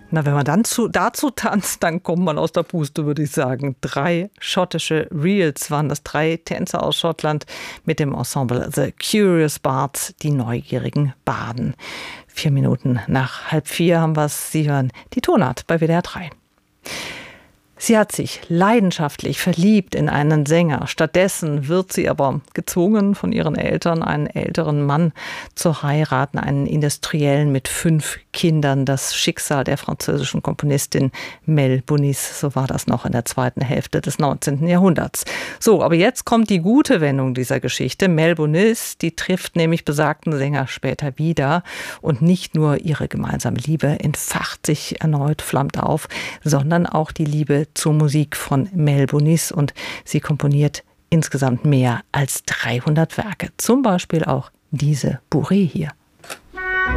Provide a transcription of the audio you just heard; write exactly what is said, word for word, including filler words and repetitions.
Na, wenn man dann zu, dazu tanzt, dann kommt man aus der Puste, würde ich sagen. Drei schottische Reels waren das, drei Tänzer aus Schottland mit dem Ensemble The Curious Bards, die neugierigen Baden. Vier Minuten nach halb vier haben wir es. Sie hören die Tonart bei W D R drei. Sie hat sich leidenschaftlich verliebt in einen Sänger. Stattdessen wird sie aber gezwungen von ihren Eltern, einen älteren Mann zu heiraten, einen Industriellen mit fünf Kindern. Das Schicksal der französischen Komponistin Mel Bonis, so war das noch in der zweiten Hälfte des neunzehnten Jahrhunderts. So, aber jetzt kommt die gute Wendung dieser Geschichte. Mel Bonis, die trifft nämlich besagten Sänger später wieder. Und nicht nur ihre gemeinsame Liebe entfacht sich erneut, flammt auf, sondern auch die Liebe zur Musik von Mel Bonis, und sie komponiert insgesamt mehr als dreihundert Werke. Zum Beispiel auch diese Bourrée hier.